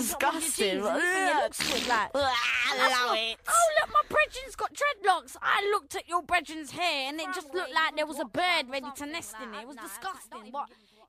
disgusting. It looks good, like. I love it. Oh, look, my brethren's got dreadlocks. I looked at your brethren's hair and it just looked like there was a bird ready to nest in it. It was disgusting. What?